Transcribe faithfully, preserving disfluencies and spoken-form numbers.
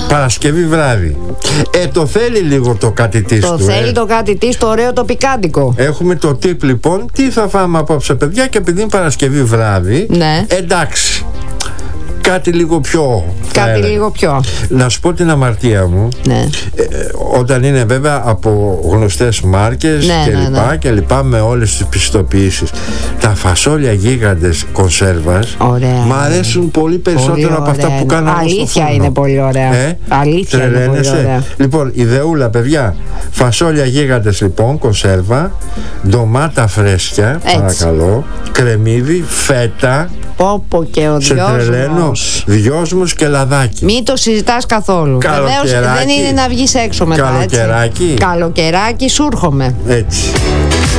Παρασκευή βράδυ. Ε, το θέλει λίγο το κάτι της Το του. θέλει ε. το κάτι της, το ωραίο το πικάντικο. Έχουμε το τύπ λοιπόν. Τι θα φάμε απόψε, παιδιά, και επειδή είναι Παρασκευή βράδυ, Ναι. εντάξει, κάτι λίγο πιο. Κάτι έλεγα. λίγο πιο. Να σου πω την αμαρτία μου. Ναι. Ε, όταν είναι βέβαια από γνωστές μάρκες Ναι, και, ναι, λοιπά, ναι. και λοιπά, με όλες τις πιστοποιήσεις, τα φασόλια γίγαντες κονσέρβας Ωραία. μ' αρέσουν πολύ περισσότερο Πολύ από αυτά ωραία που είναι. κάνω εγώ στο Αλήθεια φούρνο. είναι πολύ ωραία. Ε, Αλήθεια είναι πολύ τρελαίνεσαι. ωραία. Λοιπόν, ιδεούλα, παιδιά, φασόλια γίγαντες λοιπόν, κονσέρβα, ντομάτα φρέσκια, Έτσι. παρακαλώ, κρεμμύδι, φέτα, Πόπο και ο σε τρελαίνω, δυόσμος. δυόσμος και λαδάκι. Μην το συζητάς καθόλου. Βεβαίως Καλοκαιράκι. δεν είναι να βγεις έξω μετά, έτσι. Καλοκαιράκι. Καλοκαιράκι, σου έρχομαι. Έτσι.